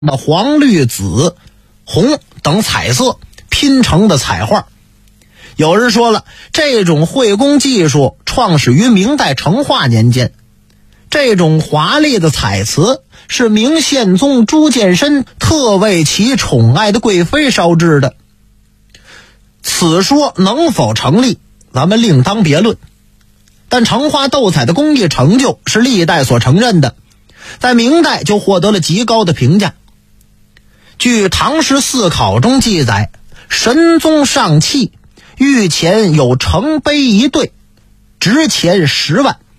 黄、绿、紫、红等彩色拼成的彩画。有人说了，这种绘工技术创始于明代成化年间，这种华丽的彩瓷是明宪宗朱见深特为其宠爱的贵妃烧制的。此说能否成立，咱们另当别论。但成化斗彩的工艺成就是历代所承认的，在明代就获得了极高的评价。据《唐诗四考》中记载，神宗上器御前有成碑一对，值钱10万。